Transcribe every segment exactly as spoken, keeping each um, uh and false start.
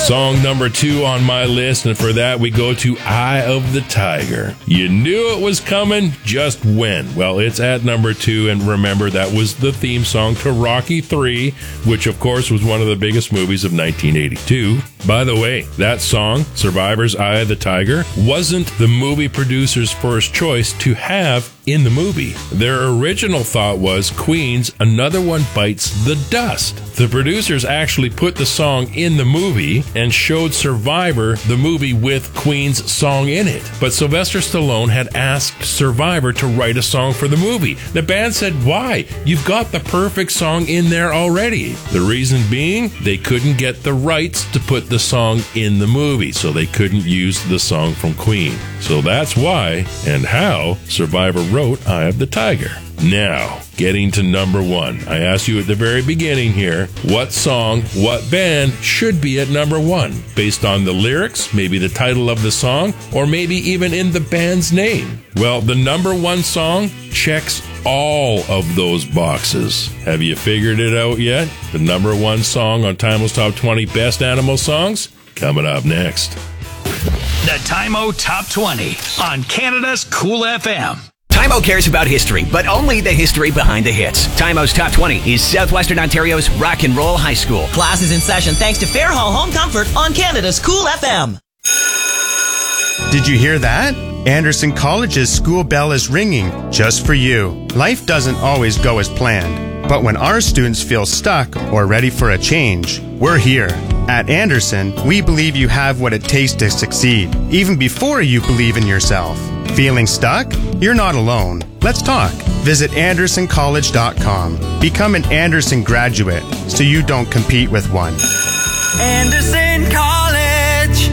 Song number two on my list, and for that we go to Eye of the Tiger. You knew it was coming, just when? Well, it's at number two, and remember that was the theme song to Rocky three, which of course was one of the biggest movies of nineteen eighty-two. By the way, that song, Survivor's Eye of the Tiger, wasn't the movie producer's first choice to have in the movie. Their original thought was Queen's Another One Bites the Dust. The producers actually put the song in the movie and showed Survivor the movie with Queen's song in it. But Sylvester Stallone had asked Survivor to write a song for the movie. The band said, why? You've got the perfect song in there already. The reason being, they couldn't get the rights to put the song in the movie, so they couldn't use the song from Queen. So that's why and how Survivor wrote Eye of the Tiger. Now, getting to number one. I asked you at the very beginning here, what song, what band should be at number one? Based on the lyrics, maybe the title of the song, or maybe even in the band's name. Well, the number one song checks all of those boxes. Have you figured it out yet? The number one song on Timeo's Top twenty Best Animal Songs? Coming up next. The Time-O Top twenty on Canada's Cool F M. Time-O cares about history, but only the history behind the hits. Time-O's Top twenty is Southwestern Ontario's Rock and Roll High School. Class is in session thanks to Fairhall Home Comfort on Canada's Cool F M. Did you hear that? Anderson College's school bell is ringing just for you. Life doesn't always go as planned, but when our students feel stuck or ready for a change, we're here. At Anderson, we believe you have what it takes to succeed, even before you believe in yourself. Feeling stuck? You're not alone. Let's talk. Visit anderson college dot com. Become an Anderson graduate so you don't compete with one. Anderson College.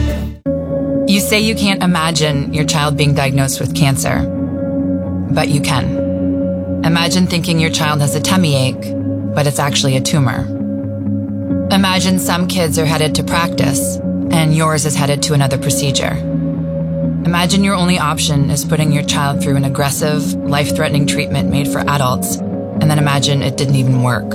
You say you can't imagine your child being diagnosed with cancer, but you can. Imagine thinking your child has a tummy ache, but it's actually a tumor. Imagine some kids are headed to practice, and yours is headed to another procedure. Imagine your only option is putting your child through an aggressive, life-threatening treatment made for adults, and then imagine it didn't even work.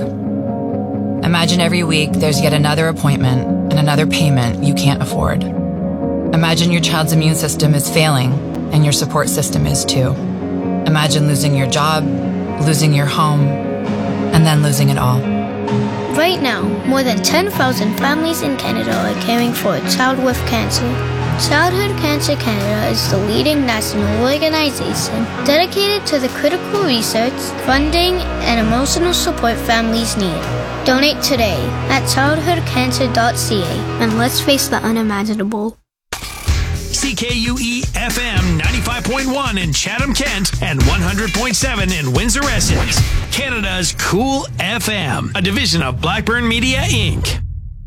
Imagine every week there's yet another appointment and another payment you can't afford. Imagine your child's immune system is failing, and your support system is too. Imagine losing your job, losing your home, and then losing it all. Right now, more than ten thousand families in Canada are caring for a child with cancer. Childhood Cancer Canada is the leading national organization dedicated to the critical research, funding, and emotional support families need. Donate today at childhood cancer dot c a and let's face the unimaginable. C K U E F M ninety-five point one in Chatham-Kent and one hundred point seven in Windsor-Essex. Canada's Cool F M, a division of Blackburn Media, Incorporated.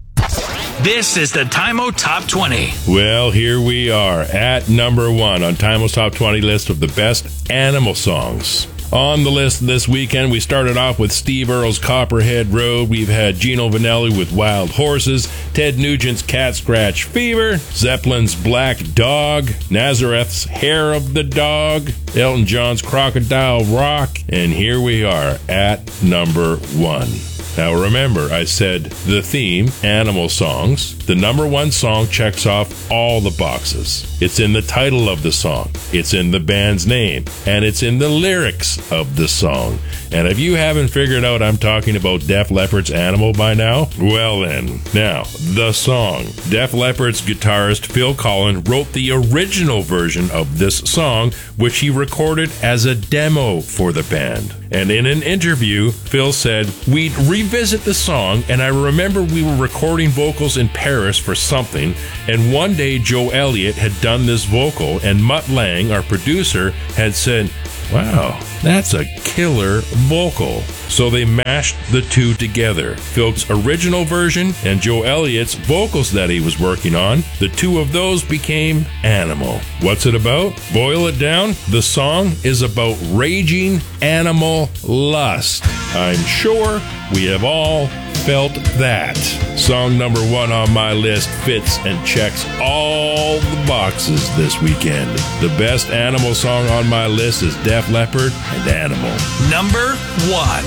This is the Time-O Top twenty. Well, here we are at number one on Time-O's Top twenty list of the best animal songs. On the list this weekend, we started off with Steve Earle's Copperhead Road. We've had Gino Vanelli with Wild Horses, Ted Nugent's Cat Scratch Fever, Zeppelin's Black Dog, Nazareth's Hair of the Dog, Elton John's Crocodile Rock, and here we are at number one. Now remember, I said the theme, animal songs. The number one song checks off all the boxes. It's in the title of the song, it's in the band's name, and it's in the lyrics of the song. And if you haven't figured out I'm talking about Def Leppard's Animal by now, well then, now, the song. Def Leppard's guitarist Phil Collen wrote the original version of this song, which he recorded as a demo for the band. And in an interview, Phil said, we'd revisit the song, and I remember we were recording vocals in Paris for something, and one day Joe Elliott had done this vocal, and Mutt Lang, our producer, had said, wow, that's a killer vocal. So they mashed the two together. Phil's original version and Joe Elliott's vocals that he was working on, the two of those became Animal. What's it about? Boil it down, the song is about raging animal lust. I'm sure we have all felt that. Song number one on my list fits and checks all the boxes this weekend. The best animal song on my list is Def Leppard and Animal. Number one.